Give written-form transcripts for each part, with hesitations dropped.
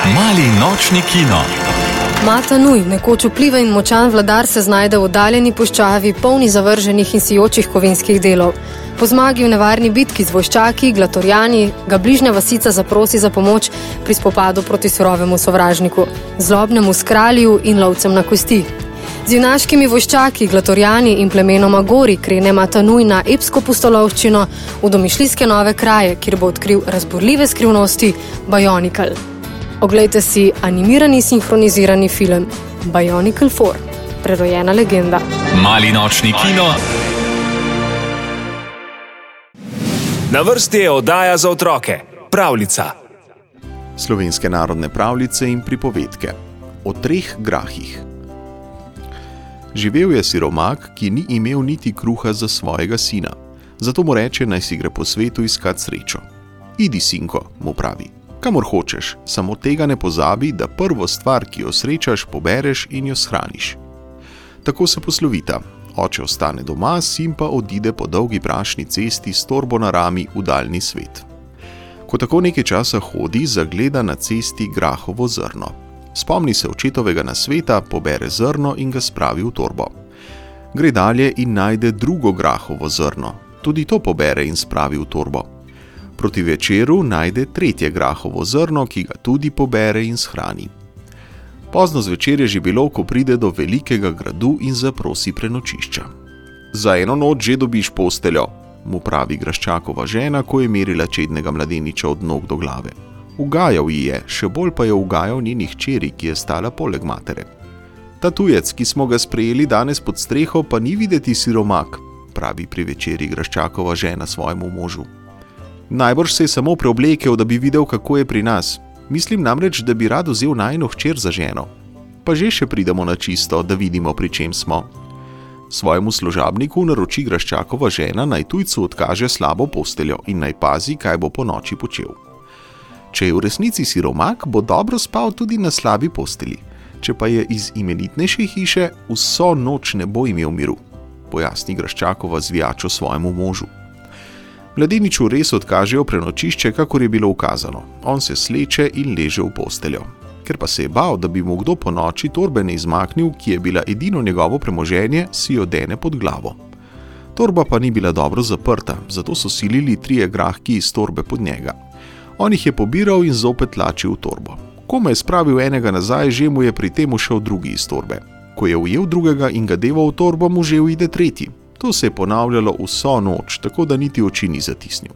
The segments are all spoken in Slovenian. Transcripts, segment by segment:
Mali nočni kino. Mata Nui, nekoč vpliven in močan vladar, se znajde v oddaljeni puščavi, polni zavrženih in sijočih kovinskih delov. Po zmagi v nevarni bitki z vojščaki, Glatorjani, ga bližnja vasica zaprosi za pomoč pri spopadu proti surovemu sovražniku, zlobnemu skralju in lovcem na kosti. Z junaškimi vojščaki, Glatorjani in plemenoma Gori krene Mata Nui na epsko pustolovščino v domišljijske nove kraje, kjer bo odkril razburljive skrivnosti Bionicle. Oglejte si animirani sinhronizirani film Bionicle 4, prerojena legenda. Mali nočni kino. Na vrsti je oddaja za otroke, pravljica. Slovenske narodne pravljice in pripovedke o 3 grahih. Živel je siromak, ki ni imel niti kruha za svojega sina. Zato mu reče, naj si gre po svetu iskat srečo. Idi, sinko, mu pravi, kamor hočeš, samo tega ne pozabi, da prvo stvar, ki jo srečaš, pobereš in jo shraniš. Tako se poslovita. Oče ostane doma, sin pa odide po dolgi prašni cesti s torbo na rami v daljni svet. Ko tako nekaj časa hodi, zagleda na cesti grahovo zrno. Spomni se očetovega nasveta, pobere zrno in ga spravi v torbo. Gre dalje in najde drugo grahovo zrno. Tudi to pobere in spravi v torbo. Proti večeru najde tretje grahovo zrno, ki ga tudi pobere in shrani. Pozno zvečer je že bilo, ko pride do velikega gradu in zaprosi prenočišča. Za eno noč že dobiš posteljo, mu pravi graščakova žena, ko je merila čednega mladeniča od nog do glave. Ugajal ji je, še bolj pa je ugajal njeni hčeri, ki je stala poleg matere. Ta tujec, ki smo ga sprejeli danes pod streho, pa ni videti siromak, pravi pri večeri graščakova žena svojemu možu. Najbrž se je samo preoblekel, da bi videl, kako je pri nas. Mislim namreč, da bi rad vzel najino hčer za ženo. Pa že še pridemo na čisto, da vidimo, pri čem smo. Svojemu služabniku naroči graščakova žena, naj tujcu odkaže slabo posteljo in naj pazi, kaj bo po noči počel. Če je v resnici siromak, bo dobro spal tudi na slabi posteli. Če pa je iz imenitnejše hiše, vso noč ne bo imel miru, pojasni graščakova zvijačo svojemu možu. Mladeniču res odkažejo prenočišče, kakor je bilo ukazano. On se sleče in leže v posteljo. Ker pa se je bal, da bi mu kdo po noči torbe ne izmaknil, ki je bila edino njegovo premoženje, si jo dene pod glavo. Torba pa ni bila dobro zaprta, zato so silili 3 grahki iz torbe pod njega. On jih je pobiral in zopet tlačil v torbo. Ko je spravil enega nazaj, že mu je pri tem ušel drugi iz torbe. Ko je ujel drugega in ga deval v torbo, mu že uide tretji. To se je ponavljalo vso noč, tako da niti oči ni zatisnil.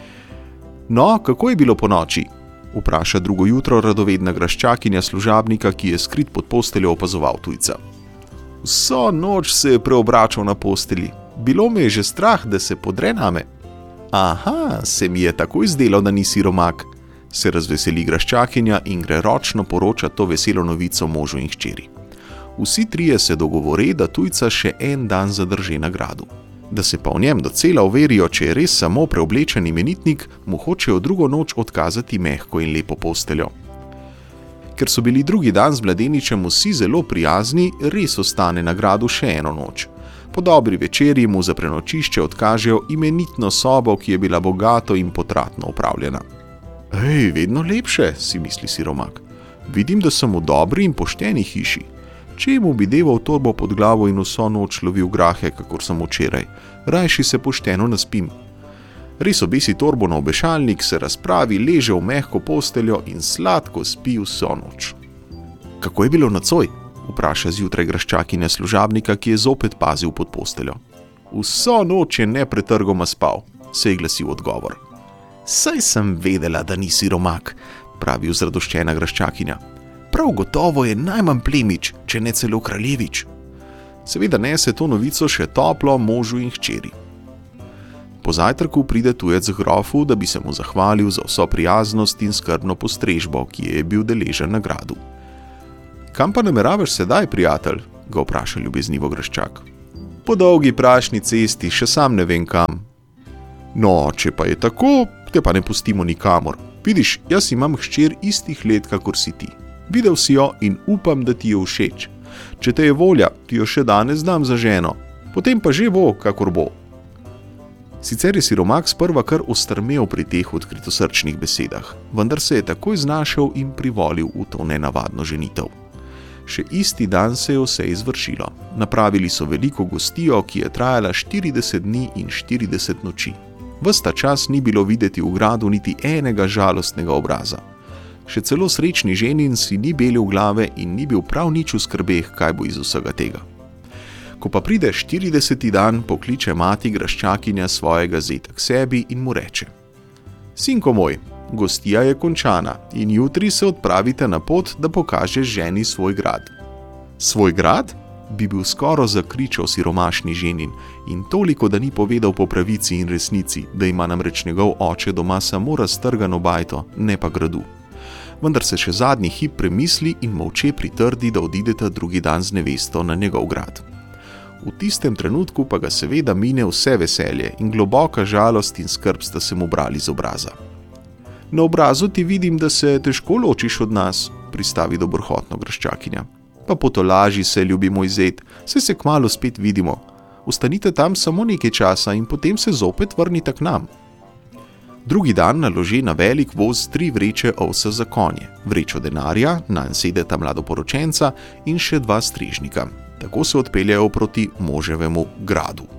No, kako je bilo po noči? Vpraša drugo jutro radovedna graščakinja služabnika, ki je skrit pod posteljo opazoval tujca. Vso noč se je preobračal na posteli. Bilo me je že strah, da se podre name. Aha, se mi je tako izdelo, da ni siromak, se razveseli graščakinja in gre ročno poročati to veselo novico možu in hčeri. Vsi 3 se dogovore, da tujca še en dan zadrži na gradu. Da se pa v njem docela overijo, če je res samo preoblečen imenitnik, mu hočejo drugo noč odkazati mehko in lepo posteljo. Ker so bili drugi dan z mladeničem vsi zelo prijazni, res ostane na gradu še eno noč. Po dobri večeri mu za prenočišče odkažejo imenitno sobo, ki je bila bogato in potratno upravljena. Ej, vedno lepše, si misli siromak. Vidim, da sem v dobri in pošteni hiši. Čemu bi deval torbo pod glavo in vso noč lovil grahe, kakor sem včeraj? Rajši se pošteno naspim. Res obesi torbo na obešalnik, se razpravi, leže v mehko posteljo in sladko spi vso noč. Kako je bilo nocoj? Vpraša zjutraj graščakinja služabnika, ki je zopet pazil pod posteljo. Vso noč je nepretrgoma spal, se je glasil odgovor. Saj sem vedela, da ni siromak, pravi vzradoščena graščakinja. Prav gotovo je najmanj plemič, če ne celo kraljevič. Seveda nese to novico še toplo možu in hčeri. Po zajtrku pride tujec grofu, da bi se mu zahvalil za vso prijaznost in skrbno postrežbo, ki je bil deležen na gradu. Kam pa nameravaš sedaj, prijatelj? Ga vpraša ljubeznivo graščak. Po dolgi prašni cesti, še sam ne vem kam. No, če pa je tako, te pa ne pustimo nikamor. Vidiš, jaz imam hčer istih let, kakor si ti. Videl si jo in upam, da ti je všeč. Če te je volja, ti jo še danes dam za ženo. Potem pa že bo, kakor bo. Sicer je siromak sprva kar ostrmel pri teh odkritosrčnih besedah, vendar se je takoj znašel in privolil v to nenavadno ženitev. Še isti dan se je vse izvršilo. Napravili so veliko gostijo, ki je trajala 40 dni in 40 noči. Ves ta čas ni bilo videti v gradu niti enega žalostnega obraza. Še celo srečni ženin si ni belil glave in ni bil prav nič v skrbeh, kaj bo iz vsega tega. Ko pa pride 40. dan, pokliče mati graščakinja svojega zeta k sebi in mu reče: Sinko moj, gostija je končana in jutri se odpravite na pot, da pokažeš ženi svoj grad. Svoj grad? Bi bil skoro zakričal siromašni ženin in toliko, da ni povedal po pravici in resnici, da ima namreč njegov oče doma samo raztrgano bajto, ne pa gradu. Vendar se še zadnji hip premisli in molče pritrdi, da odideta drugi dan z nevesto na njegov grad. V tistem trenutku pa ga seveda mine vse veselje in globoka žalost in skrb sta se mu brali z obraza. Na obrazu ti vidim, da se težko ločiš od nas, pristavi dobrohotno graščakinja. Pa potolaži se, ljubi moj zet, saj se kmalu spet vidimo. Ostanite tam samo nekaj časa in potem se zopet vrnite k nam. Drugi dan naloži na velik voz 3 vreče ovsa za konje, vrečo denarja, nanj sedeta mladoporočenca in še 2 strežnika. Tako se odpeljajo proti moževemu gradu.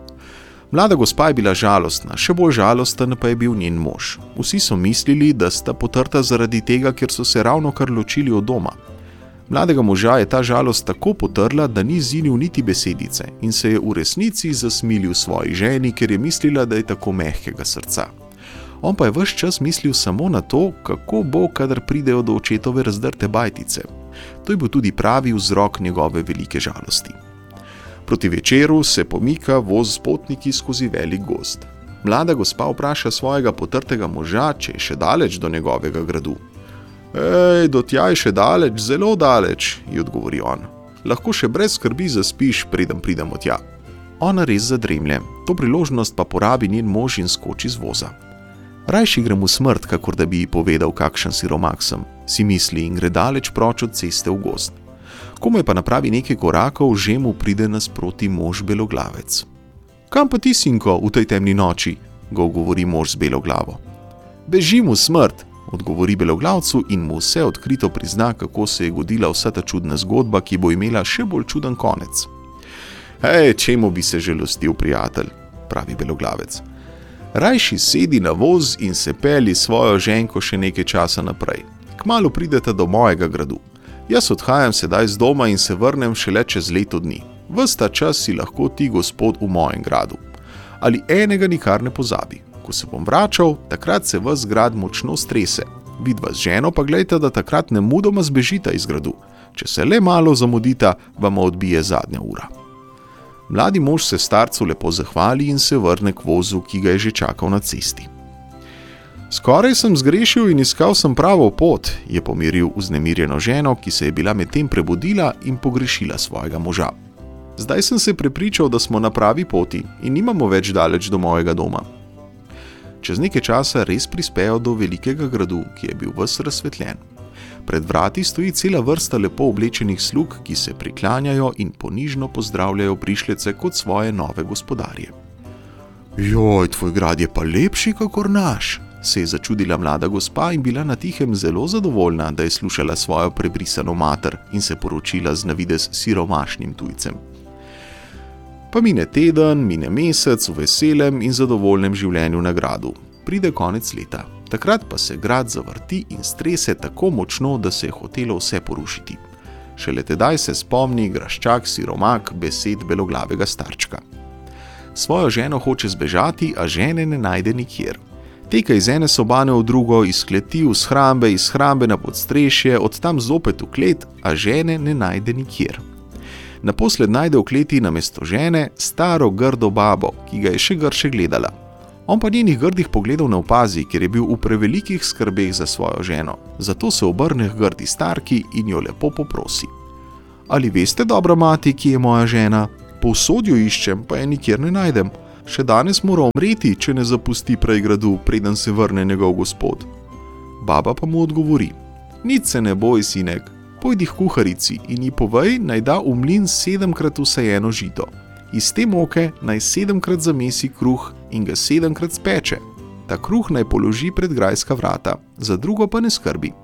Mlada gospa je bila žalostna, še bolj žalosten pa je bil njen mož. Vsi so mislili, da sta potrta zaradi tega, ker so se ravno kar ločili od doma. Mladega moža je ta žalost tako potrla, da ni zinil niti besedice in se je v resnici zasmilil svoji ženi, ker je mislila, da je tako mehkega srca. On pa je ves čas mislil samo na to, kako bo, kadar pridejo do očetove razdrte bajtice. To je bil tudi pravi vzrok njegove velike žalosti. Proti večeru se pomika voz s potniki skozi velik gozd. Mlada gospa vpraša svojega potrtega moža, če je še daleč do njegovega gradu. Ej, do tja je še daleč, zelo daleč, ji odgovori on. Lahko še brez skrbi zaspiš, preden pridemo tja. Ona res zadremlje, to priložnost pa porabi njen mož in skoči z voza. Rajši grem v smrt, kakor da bi ji povedal, kakšen siromak sem, si misli in gre daleč proč od ceste v gozd. Komaj pa napravi nekaj korakov, že mu pride nasproti mož beloglavec. Kam pa ti, sinko, v tej temni noči, ga govori mož z belo glavo. Bežim v smrt, odgovori beloglavcu in mu vse odkrito prizna, kako se je godila vsa ta čudna zgodba, ki bo imela še bolj čuden konec. Hej, čemu bi se žalostil, prijatelj, pravi beloglavec. Rajši sedi na voz in se pelji svojo ženko še nekaj časa naprej. Kmalu prideta do mojega gradu. Jaz odhajam sedaj z doma in se vrnem šele čez leto dni. Ves ta čas si lahko ti, gospod, v mojem gradu. Ali enega nikar ne pozabi. Ko se bom vračal, takrat se ves grad močno strese. Vidva z ženo pa glejta, da takrat nemudoma zbežita iz gradu. Če se le malo zamudita, vam odbije zadnja ura. Mladi mož se starcu lepo zahvali in se vrne k vozu, ki ga je že čakal na cesti. Skoraj sem zgrešil in iskal sem pravo pot, je pomiril vznemirjeno ženo, ki se je bila medtem prebudila in pogrešila svojega moža. Zdaj sem se prepričal, da smo na pravi poti in nimamo več daleč do mojega doma. Čez nekaj časa res prispejo do velikega gradu, ki je bil ves razsvetljen. Pred vrati stoji cela vrsta lepo oblečenih slug, ki se priklanjajo in ponižno pozdravljajo prišlece kot svoje nove gospodarje. Joj, tvoj grad je pa lepši kakor naš, se je začudila mlada gospa in bila na tihem zelo zadovoljna, da je slušala svojo prebrisano mater in se poročila z navidez siromašnim tujcem. Pa mine teden, mine mesec v veselem in zadovoljnem življenju na gradu. Pride konec leta. Takrat pa se grad zavrti in strese tako močno, da se je hotelo vse porušiti. Šele tedaj se spomni graščak siromak besed beloglavega starčka. Svojo ženo hoče zbežati, a žene ne najde nikjer. Teka iz ene sobane v drugo, iz kleti v shrambe, iz shrambe na podstrešje, od tam zopet v klet, a žene ne najde nikjer. Naposled najde v kleti namesto žene staro grdo babo, ki ga je še grše gledala. On pa njenih grdih pogledov ne opazi, ker je bil v prevelikih skrbeh za svojo ženo. Zato se obrne k grdi starki in jo lepo poprosi. Ali veste, dobra mati, kje je moja žena? Povsod jo iščem, pa je nikjer ne najdem. Še danes mora umreti, če ne zapusti prej gradu, preden se vrne njegov gospod. Baba pa mu odgovori. Nič se ne boj, sinek, pojdi k kuharici in ji povej, naj da v mlin 7-krat vsajeno žito. Iz te moke naj 7-krat zamesi kruh in ga 7-krat speče. Ta kruh naj položi pred grajska vrata, za drugo pa ne skrbi.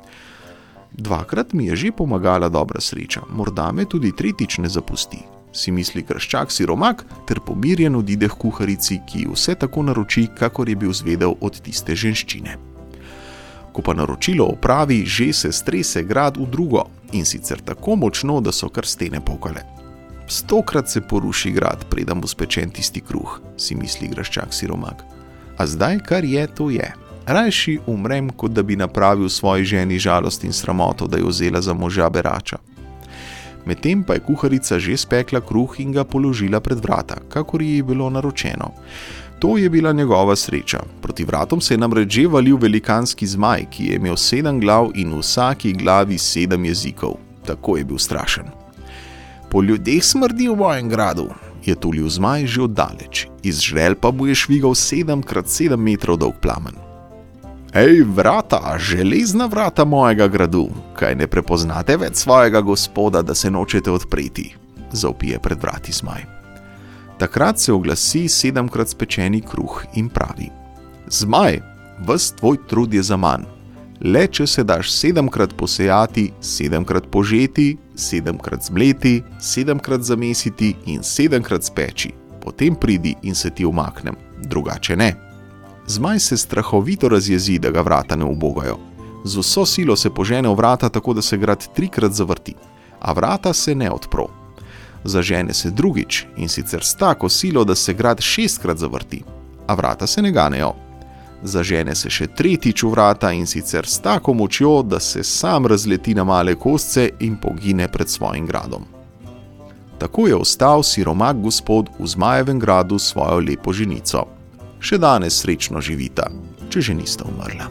2-krat mi je že pomagala dobra sreča, morda me tudi 3. ne zapusti, si misli graščak Siromak ter pomirjen odide k kuharici, ki vse tako naroči, kakor je bil zvedel od tiste ženščine. Ko pa naročilo opravi, že se strese grad v drugo, in sicer tako močno, da so kar stene pokale. 100-krat se poruši grad, preden bo spečen tisti kruh, si misli graščak Siromak. A zdaj, kar je, to je. Rajši umrem, kot da bi napravil svoji ženi žalost in sramoto, da je vzela za moža berača. Medtem pa je kuharica že spekla kruh in ga položila pred vrata, kakor ji je bilo naročeno. To je bila njegova sreča. Proti vratom se je namreč že valil velikanski zmaj, ki je imel 7 glav in v vsaki glavi 7 jezikov. Tako je bil strašen. Po ljudeh smrdi v mojem gradu, je tulil zmaj že oddaleč. Iz žrel pa mu je švigal 7x7 metrov dolg plamen. Ej, vrata, železna vrata mojega gradu, kaj ne prepoznate več svojega gospoda, da se nočete odpreti, zavpije pred vrati zmaj. Takrat se oglasi 7-krat spečeni kruh in pravi: Zmaj, ves tvoj trud je zaman. Le če se daš 7-krat posejati, 7-krat požeti, 7-krat zmleti, 7-krat zamesiti in 7-krat speči, potem pridi in se ti umaknem, drugače ne. Zmaj se strahovito razjezi, da ga vrata ne ubogajo. Z vso silo se požene v vrata, tako da se grad 3-krat zavrti, a vrata se ne odpro. Zažene se drugič, in sicer s tako silo, da se grad 6-krat zavrti, a vrata se ne ganejo. Zažene se še 3-tič v vrata, in sicer s tako močjo, da se sam razleti na male kosce in pogine pred svojim gradom. Tako je ostal siromak gospod v Zmajevem gradu s svojo lepo ženico. Še danes srečno živita, če že nista umrla.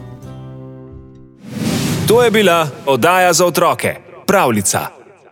To je bila oddaja za otroke, Pravljica.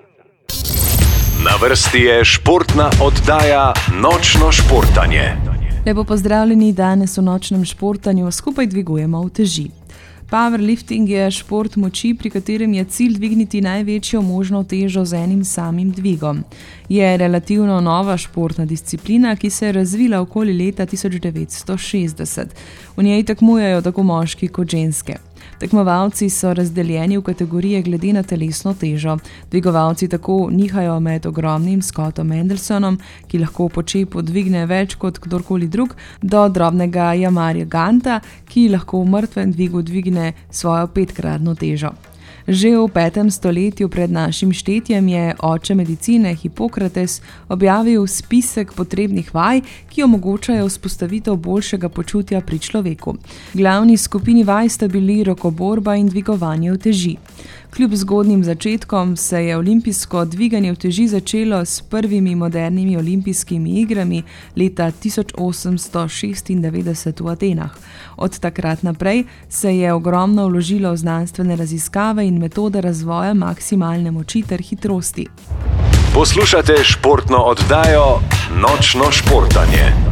Na vrsti je športna oddaja Nočno športanje. Lepo pozdravljeni, danes v nočnem športanju skupaj dvigujemo uteži. Powerlifting je šport moči, pri katerem je cilj dvigniti največjo možno težo z enim samim dvigom. Je relativno nova športna disciplina, ki se je razvila okoli leta 1960. V njej tekmujejo tako moški kot ženske. Tekmovalci so razdeljeni v kategorije glede na telesno težo. Dvigovalci tako nihajo med ogromnim Scottom Andersonom, ki lahko po čepu dvigne več kot kdorkoli drug, do drobnega Jamarja Ganta, ki lahko v mrtvem dvigu dvigne svojo 5-kratno težo. Že v 5. stoletju pred našim štetjem je oče medicine Hipokrates objavil spisek potrebnih vaj, ki omogočajo vzpostavitev boljšega počutja pri človeku. Glavni skupini vaj sta bili rokoborba in dvigovanje uteži. Kljub zgodnjim začetkom se je olimpijsko dviganje uteži začelo s prvimi modernimi olimpijskimi igrami leta 1896 v Atenah. Od takrat naprej se je ogromno vložilo v znanstvene raziskave in metode razvoja maksimalne moči ter hitrosti. Poslušate športno oddajo Nočno športanje.